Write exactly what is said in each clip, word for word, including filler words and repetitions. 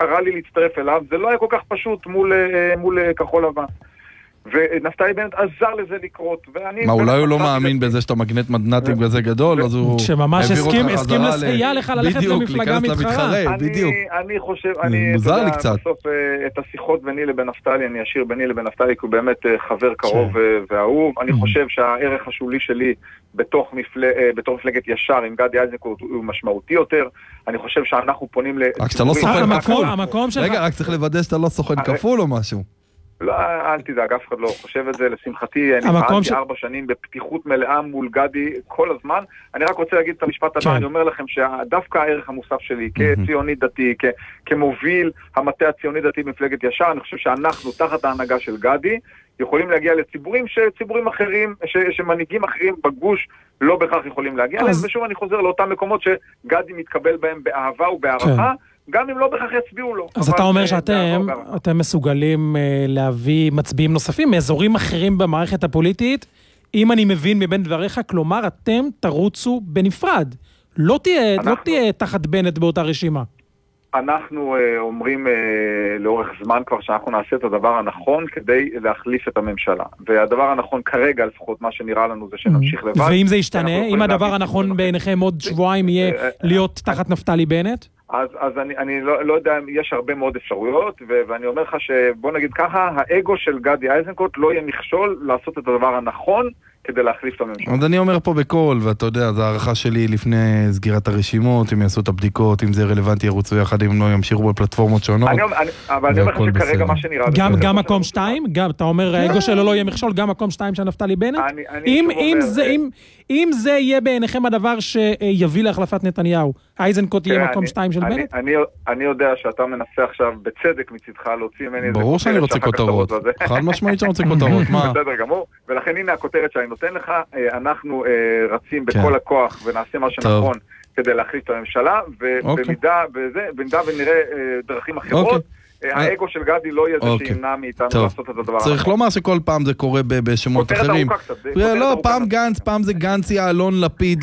קרא לי להצטרף אליו, זה לא היה כל כך פשוט מול, מול כחול לבן. ונפתלי בנט עזר לזה לקרות. מה, אולי הוא לא מאמין בזה שאתה מגנט מדנטים כזה גדול, אז הוא שממש הסכים לסייע לך ללכת למפלגה מתחרה. בדיוק. אני חושב, מוזר לי קצת. בסוף את השיחות ביני לבין נפתלי, אני אשאיר ביני לבין נפתלי, כי הוא באמת חבר קרוב ואהוב. אני חושב שהערך השולי שלי בתוך מפלגת ישר עם גדי איזנקוט הוא משמעותי יותר. אני חושב שאנחנו פונים ל... רק שאתה לא סוכן כפול. רגע, רק צריך לוודא שאתה לא סוכן כפול או משהו. לא, אל תדאג, אף אחד לא חושב את זה. לשמחתי, אני פעלתי ארבע שנים בפתיחות מלאה מול גדי כל הזמן. אני רק רוצה להגיד את המשפט הבא, אני אומר לכם שדווקא הערך המוסף שלי, כציוני דתי, כמוביל המטה הציוני דתי במפלגת ישר, אני חושב שאנחנו, תחת ההנהגה של גדי, יכולים להגיע לציבורים שציבורים אחרים, שמנהיגים אחרים בגוש לא בכך יכולים להגיע להם, ושוב אני חוזר לאותם מקומות שגדי מתקבל בהם באהבה ובהערכה, גם אם לא בכך יצביעו לו. אז אתה אומר שאתם אתם מסוגלים להביא מצביעים נוספים מאזורים אחרים במערכת הפוליטית, אם אני מבין מבין דבריך, כלומר אתם תרוצו בנפרד, לא תהיה, לא תהיה תחת בנט באותה רשימה. אנחנו אומרים לאורך זמן כבר שאנחנו נעשה את הדבר הנכון כדי להחליף את הממשלה. והדבר הנכון כרגע, לפחות מה שנראה לנו, זה שנמשיך לבד. ואם זה ישתנה, אם הדבר הנכון בעיניכם עוד שבועיים יהיה להיות תחת נפתלי בנט? אז, אז אני, אני לא, לא יודע, יש הרבה מאוד אפשרויות, ו- ואני אומר לך שבוא נגיד ככה, האגו של גדי איזנקוט לא יהיה מכשול לעשות את הדבר הנכון כדי להחליף את הממשלה. אז אני אומר פה בכל, ואתה יודע, זו הערכה שלי לפני סגירת הרשימות, אם יעשו את הבדיקות, אם זה רלוונטי, ירוצו יחד, אם לא ימשיכו בפלטפורמות שונות. אני, אני, אבל אני אומר לך שכרגע מה שנראה... גם, גם מקום שתיים? גם, אתה אומר, האגו שלו לא יהיה מכשול, גם מקום שתיים של נפתלי בנט? אני, אני אם, אם, אומר, זה, אם, אם זה יהיה בעיניכם הדבר שיביא להחלפת נתניהו, איזנקוט יהיה מקום שתיים של בנט? אני, אני יודע שאתה מנסה עכשיו בצדק מצדך להוציא ממני... ברור שאני רוצה כותרות. חד משמעית שאני רוצה כותרות. מה? בסדר גמור. ולכן הנה הכותרת שאני נותן לך, אנחנו רצים בכל הכוח ונעשה מה שנכון כדי להחליף את הממשלה, ובמידה ונראה דרכים אחרות, האגו של גדי לא יהיה זה שימנע מאיתנו לעשות את הדבר. צריך לומר שכל פעם זה קורה בשמות אחרים. לא, פעם גנץ, פעם זה גנצי, אלון לפיד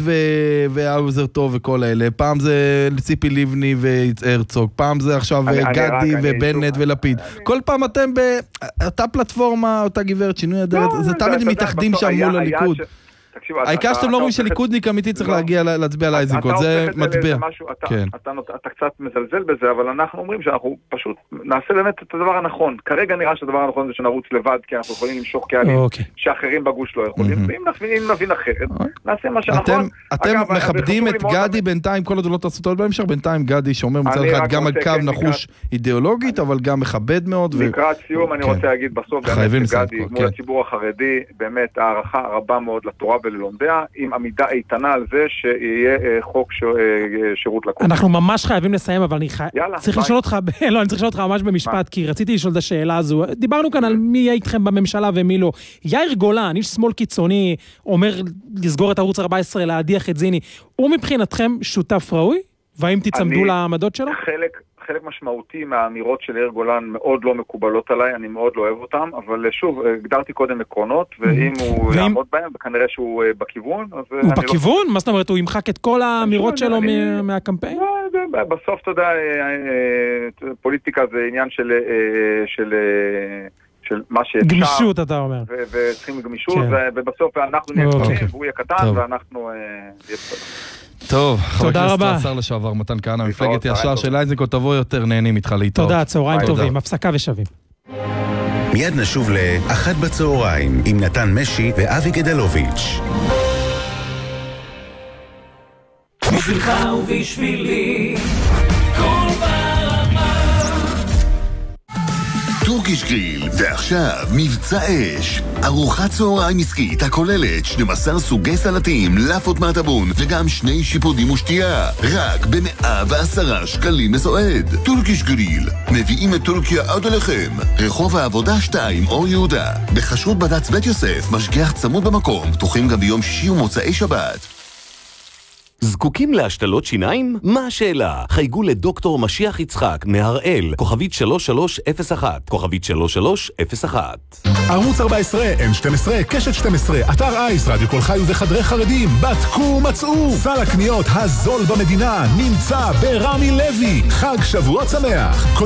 והאוזר טוב וכל האלה. פעם זה ציפי לבני והרצוג. פעם זה עכשיו גדי ובנט ולפיד. כל פעם אתם באותה פלטפורמה, אותה גברת שינוי הדעת, זה תמיד מתאחדים שם מול הליכוד. העיקר שאתם לא רואים שליכודניק אמיתי צריך להגיע להצביע לאיזנקוט, זה מטבע. אתה קצת מזלזל בזה, אבל אנחנו אומרים שאנחנו פשוט נעשה באמת את הדבר הנכון. כרגע נראה שהדבר הנכון זה שנרוץ לבד, כי אנחנו יכולים למשוך קהלים שאחרים בגוש לא יכולים, ואם נבין אחרת, נעשה מה שנכון. אתם מכבדים את גדי בינתיים, כל עוד לא תעשו אותו בהמשך, בינתיים גדי שאומר מצד אחד גם על קו נחוש אידיאולוגית, אבל גם מכבד מאוד. לקראת סיום אני רוצה להגיד בסוף, באמת גדי מול הציבור החרדי, באמת הערכה רבה מאוד לתורה וללומדיה, עם עמידה איתנה על זה שיהיה חוק שירות לקום. אנחנו ממש חייבים לסיים, אבל אני צריך לשאול אותך, לא, אני צריך לשאול אותך ממש במשפט, כי רציתי לשאול את השאלה הזו. דיברנו כאן על מי יהיה איתכם בממשלה ומי לא. יאיר גולן, איש שמאל קיצוני, אומר לסגור את ערוץ ארבע עשרה, להדיח את זיני. הוא מבחינתכם שותף ראוי? והאם תצמדו לעמדות שלו? חלק חלק משמעותי מהאמירות של יאיר גולן מאוד לא מקובלות עליי, אני מאוד לא אוהב אותם, אבל שוב, הגדרתי קודם עקרונות, ואם הוא יעמוד בהם, וכנראה שהוא בכיוון, אז... הוא בכיוון? מה זאת אומרת, הוא ימחק את כל האמירות שלו מהקמפיין? בסוף, אתה יודע, פוליטיקה זה עניין של... של מה שאפשר. גמישות, אתה אומר. וצריכים גמישות, ובסוף אנחנו נהיה קטנים, והוא יהיה קטן, ואנחנו... טוב, חבר הכנסת השר לשעבר מתן כהנא, מפלגת ישר של איזנקוט, תבוא יותר, נהנים איתך להתראות. תודה, צהריים טובים, הפסקה ושווים. מיד נשוב לאחת בצהריים עם נתן משי ואבי גדלוביץ'. בשבילך ובשבילי כל ברמה טורקיש גריל, ועכשיו מבצע אש. ארוחת צהריים עסקית הכוללת שנים עשר סוגי סלטים, לאפות מהטבון וגם שני שיפודים ושתייה. רק ב-מאה ועשרה שקלים לסועד. טורקיש גריל, מביאים את טורקיה עד אליכם. רחוב העבודה שתיים, אור יהודה. בחשרות בד"ץ בית יוסף, משגיח צמוד במקום, פתוחים גם ביום שישי ומוצאי שבת. זקוקים להשתלות שיניים? מה השאלה? חייגו לדוקטור משיח יצחק מהראל, כוכבית שלוש שלוש אפס אחת, כוכבית שלוש שלוש אפס אחת. ערוץ ארבע עשרה, אם שתים עשרה, קשת שתים עשרה, אתר אייס, רדיו כל חי ובחדרי חרדים, בדקו מצאו. סל הקניות הזול במדינה נמצא ברמי לוי. חג שבועות שמח.